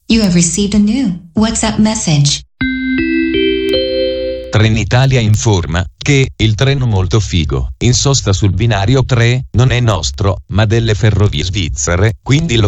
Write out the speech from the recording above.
You have received a new WhatsApp message. Trenitalia informa che il treno molto figo in sosta sul binario 3 non è nostro, ma delle ferrovie svizzere, quindi lo